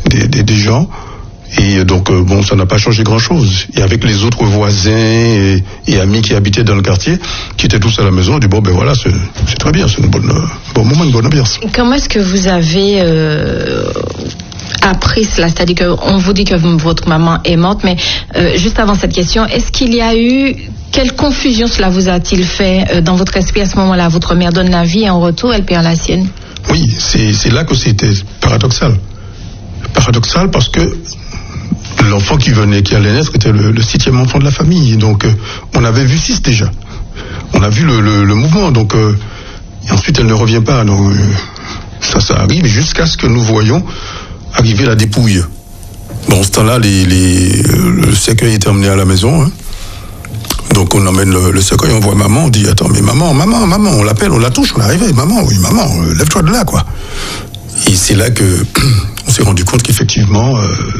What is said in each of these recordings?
des gens. Et donc, ça n'a pas changé grand-chose. Et avec les autres voisins et amis qui habitaient dans le quartier, qui étaient tous à la maison, on dit, voilà, c'est très bien, c'est un bon moment, une bonne ambiance. Comment est-ce que vous avez appris cela? C'est-à-dire qu'on vous dit que votre maman est morte, mais juste avant cette question, est-ce qu'il y a eu... Quelle confusion cela vous a-t-il fait dans votre esprit à ce moment-là? Votre mère donne la vie et en retour, elle perd la sienne. Oui, c'est là que c'était paradoxal. Paradoxal parce que l'enfant qui allait naître était le 6e enfant de la famille. Donc, on avait vu 6 déjà. On a vu le mouvement. Donc, et ensuite, elle ne revient pas. Donc, ça arrive jusqu'à ce que nous voyions arriver la dépouille. Bon, ce temps-là, le cercueil était emmené à la maison. Hein. Donc, on emmène le cercueil, on voit maman, on dit, attends, mais maman, on l'appelle, on la touche, on est arrivé. Maman, lève-toi de là, quoi. Et c'est là que on s'est rendu compte qu'effectivement,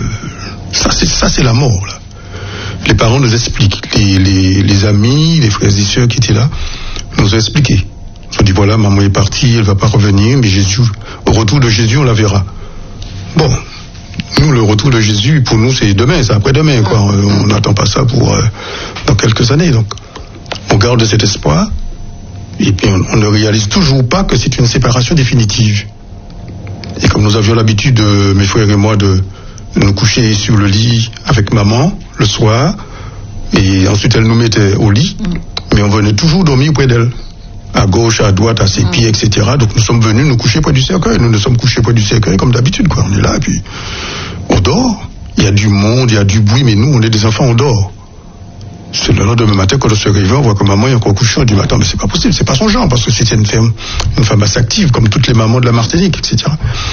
ça c'est la mort, là. Les parents nous expliquent, les amis, les frères et sœurs qui étaient là, nous ont expliqué. Ils ont dit, voilà, maman est partie, elle va pas revenir, mais Jésus, au retour de Jésus, on la verra. Bon, nous, le retour de Jésus, pour nous, c'est demain, c'est après-demain, quoi. On n'attend pas ça pour dans quelques années, donc on garde cet espoir, et puis on ne réalise toujours pas que c'est une séparation définitive. Et comme nous avions l'habitude, mes frères et moi, de nous coucher sur le lit avec maman le soir, et ensuite elle nous mettait au lit, mais on venait toujours dormir près d'elle, à gauche, à droite, à ses pieds, etc. Donc nous sommes venus nous coucher près du cercueil. Nous nous sommes couchés près du cercueil comme d'habitude, quoi. On est là, et puis on dort. Il y a du monde, il y a du bruit, mais nous, on est des enfants, on dort. C'est le lendemain matin, quand on se réveille, on voit que maman est encore couchée. On dit, mais attends, mais c'est pas possible, c'est pas son genre, parce que c'est une femme assez active, comme toutes les mamans de la Martinique, etc.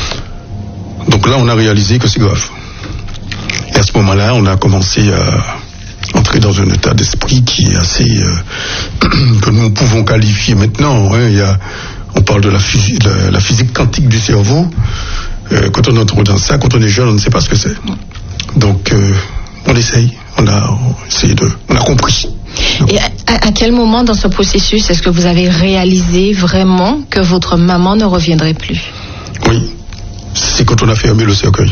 Donc là, on a réalisé que c'est grave. Et à ce moment-là, on a commencé à entrer dans un état d'esprit qui est assez que nous pouvons qualifier maintenant. Hein, on parle de la physique quantique du cerveau. Quand on entre dans ça, quand on est jeune, on ne sait pas ce que c'est. Donc, on essaye. On a compris. Donc. Et à quel moment dans ce processus est-ce que vous avez réalisé vraiment que votre maman ne reviendrait plus? Oui, c'est quand on a fermé le cercueil.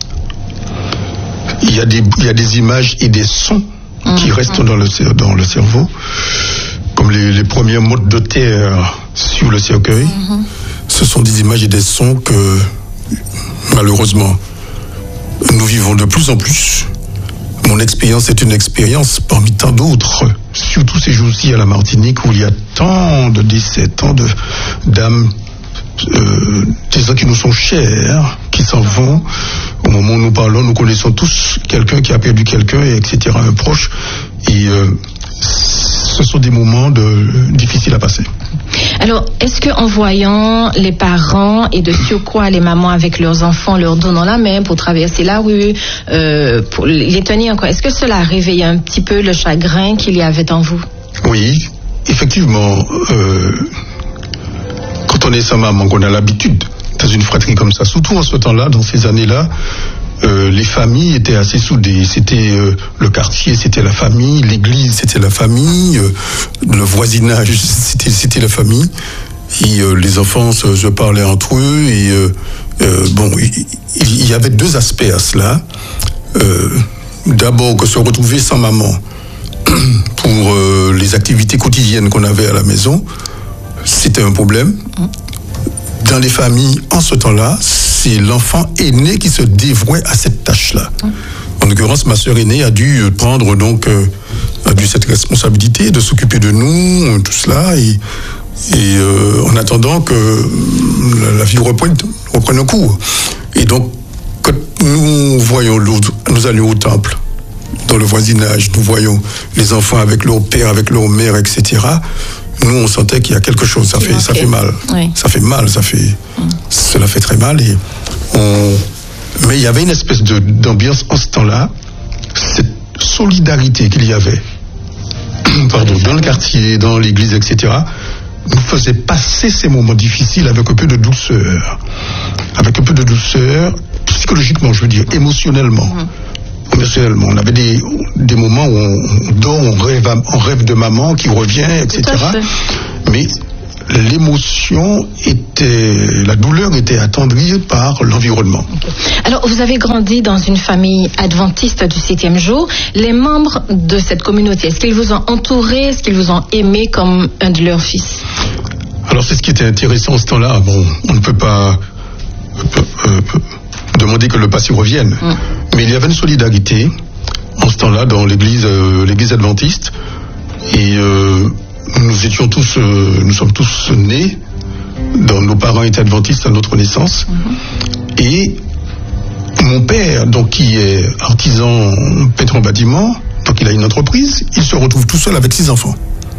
Il y a des images et des sons qui restent dans le cerveau, comme les premiers mots de terre sur le cercueil. Ce sont des images et des sons que, malheureusement, nous vivons de plus en plus. Mon expérience est une expérience parmi tant d'autres, surtout ces jours-ci à la Martinique, où il y a tant de décès, tant d'âmes, des gens qui nous sont chers, qui s'en vont. Au moment où nous parlons, nous connaissons tous quelqu'un qui a perdu quelqu'un, etc., un proche. Et ce sont des moments difficiles à passer. Alors, est-ce qu'en voyant les parents et de surcroît les mamans avec leurs enfants, leur donnant la main pour traverser la rue, pour les tenir encore, est-ce que cela a réveillé un petit peu le chagrin qu'il y avait en vous? Oui, effectivement. Quand on est sa maman, qu'on a l'habitude dans une fratrie comme ça, surtout en ce temps-là, dans ces années-là, les familles étaient assez soudées. C'était le quartier, c'était la famille, l'église, c'était la famille, le voisinage, c'était la famille. Et les enfants se parlaient entre eux. Et il y avait 2 aspects à cela. D'abord, que se retrouver sans maman pour les activités quotidiennes qu'on avait à la maison, c'était un problème. Dans les familles, en ce temps-là, c'est l'enfant aîné qui se dévouait à cette tâche-là. En l'occurrence, ma sœur aînée a dû prendre cette responsabilité de s'occuper de nous, tout cela, et en attendant que la vie reprenne un cours. Et donc, quand nous voyons nous allions au temple, dans le voisinage, nous voyons les enfants avec leur père, avec leur mère, etc., nous, on sentait qu'il y a quelque chose. Ça fait mal. Oui. Ça fait mal. Cela fait très mal. Mais il y avait une espèce d'ambiance en ce temps-là, cette solidarité qu'il y avait, dans le quartier, dans l'église, etc., nous faisait passer ces moments difficiles avec un peu de douceur. Avec un peu de douceur, psychologiquement, je veux dire, émotionnellement. Émotionnellement, on avait des moments où on dort, on rêve de maman qui revient, etc. Mais la douleur était attendrie par l'environnement. Alors, vous avez grandi dans une famille adventiste du 7e jour. Les membres de cette communauté, est-ce qu'ils vous ont entouré, est-ce qu'ils vous ont aimé comme un de leurs fils? Alors, c'est ce qui était intéressant en ce temps-là. Bon, on ne peut pas demander que le passé revienne. Mais il y avait une solidarité en ce temps-là dans l'église adventiste. Et nous sommes tous nés, nos parents étaient adventistes à notre naissance. Et mon père, donc qui est artisan peintre en bâtiment, donc il a une entreprise, il se retrouve tout seul avec 6 enfants.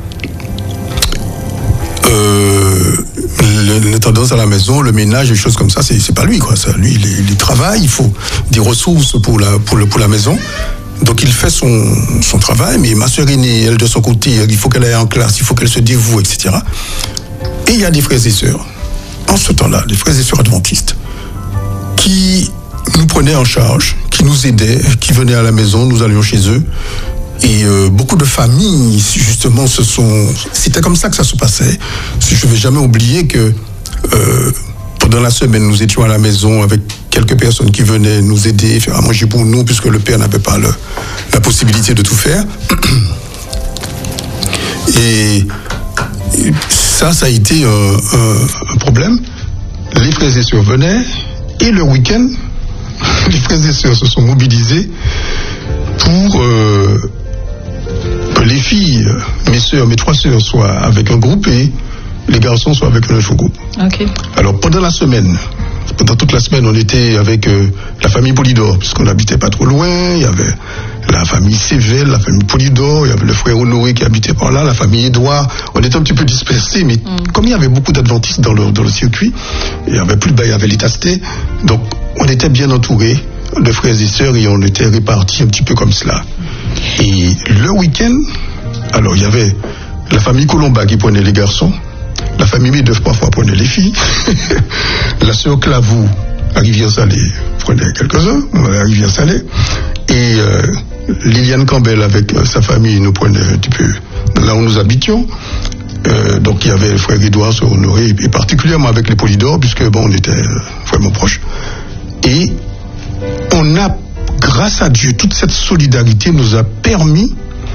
La tendance à la maison, le ménage, des choses comme ça, c'est pas lui, quoi. Ça, lui, il travaille, il faut des ressources pour la maison. Donc il fait son travail, mais ma sœur aînée, elle de son côté, il faut qu'elle aille en classe, il faut qu'elle se dévoue, etc. Et il y a des frères et sœurs, en ce temps-là, des frères et sœurs adventistes, qui nous prenaient en charge, qui nous aidaient, qui venaient à la maison, nous allions chez eux. Et beaucoup de familles, justement, c'était comme ça que ça se passait. Je ne vais jamais oublier que pendant la semaine, nous étions à la maison avec quelques personnes qui venaient nous aider, faire à manger pour nous, puisque le père n'avait pas la possibilité de tout faire. Et ça a été un problème. Les frères et sœurs venaient, et le week-end, les frères et sœurs se sont mobilisés pour que les filles, mes 3 sœurs, soient avec un groupe et les garçons soient avec un autre groupe. Okay. Alors pendant toute la semaine, on était avec la famille Polydore, puisqu'on n'habitait pas trop loin. Il y avait la famille Sével, la famille Polydore, il y avait le frère Honoré qui habitait par là, la famille Édouard. On était un petit peu dispersés, mais comme il y avait beaucoup d'adventistes dans le circuit, il y avait les Tastés, donc on était bien entourés de frères et sœurs et on était répartis un petit peu comme cela. Et le week-end, alors il y avait la famille Colomba qui prenait les garçons, la famille Médeuf parfois prenait les filles, la sœur Clavou à Rivière-Salée prenait quelques-uns à Rivière-Salée, et Liliane Campbell avec sa famille nous prenait un petit peu là où nous habitions. Donc il y avait le frère Édouard, sœur Honoré, et particulièrement avec les Polydore, puisque on était vraiment proches. Et on a, grâce à Dieu, toute cette solidarité nous a permis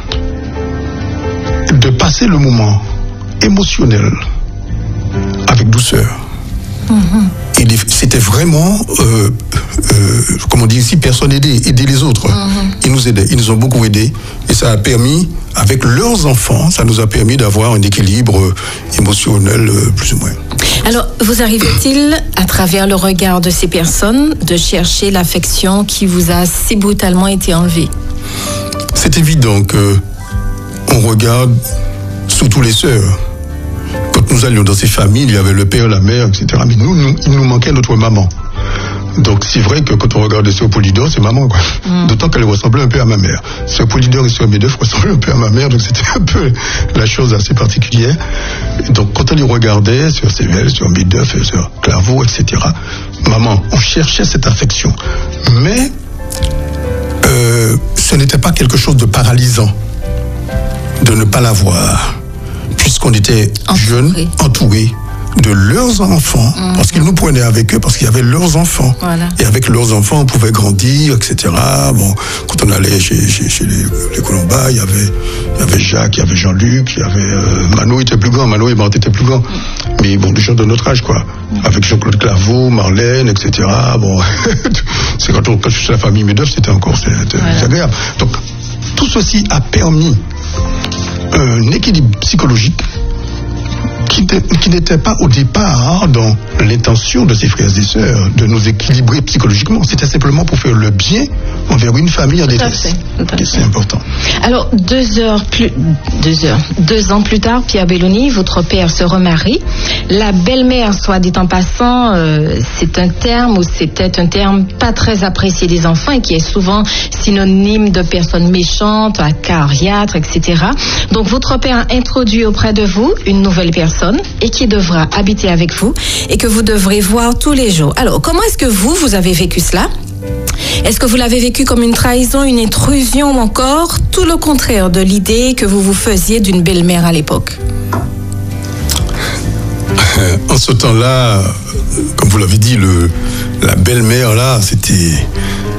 de passer le moment émotionnel avec douceur. Et c'était vraiment, comme on dit ici, personne aider les autres. Ils nous aidaient, ils nous ont beaucoup aidés. Et ça a permis, avec leurs enfants, ça nous a permis d'avoir un équilibre émotionnel plus ou moins. Alors, vous arrive-t-il, à travers le regard de ces personnes, de chercher l'affection qui vous a si brutalement été enlevée? C'est évident qu'on regarde surtout les sœurs. Quand nous allions dans ces familles, il y avait le père, la mère, etc. Mais il nous manquait notre maman. Donc c'est vrai que quand on regarde les sœurs Polydore, c'est maman, quoi. D'autant qu'elle ressemblait un peu à ma mère. Sœur Polydore et sœur Médeuf ressemblaient un peu à ma mère, donc c'était un peu la chose assez particulière. Donc quand on les regardait, sœur Sével, sœur Médeuf, sœur Clairvaux, etc., maman, on cherchait cette affection. Mais ce n'était pas quelque chose de paralysant de ne pas l'avoir, puisqu'on était jeunes, entourés de leurs enfants, parce qu'ils nous prenaient avec eux, parce qu'il y avait leurs enfants. Voilà. Et avec leurs enfants, on pouvait grandir, etc. Bon, quand on allait chez les Colomba, il y avait Jacques, il y avait Jean-Luc, il y avait Mano était plus grand, Mano et Marthe étaient plus grands. Mais bon, des gens de notre âge, quoi. Avec Jean-Claude Clairvaux, Marlène, etc. Bon, c'est quand je suis chez la famille Médeuf, c'était agréable. Donc, tout ceci a permis un équilibre psychologique qui n'était pas au départ dans l'intention de ses frères et sœurs de nous équilibrer psychologiquement. C'était simplement pour faire le bien envers une famille en détresse. C'est important. Alors, 2 ans plus tard, Pierre Belloni, votre père se remarie. La belle-mère, soit dit en passant, c'est un terme ou c'était un terme pas très apprécié des enfants et qui est souvent synonyme de personnes méchantes, acariâtres, etc. Donc, votre père a introduit auprès de vous une nouvelle personne et qui devra habiter avec vous et que vous devrez voir tous les jours. Alors, comment est-ce que vous avez vécu cela? Est-ce que vous l'avez vécu comme une trahison, une intrusion ou encore tout le contraire de l'idée que vous vous faisiez d'une belle-mère à l'époque? En ce temps-là, comme vous l'avez dit, la belle-mère là, c'était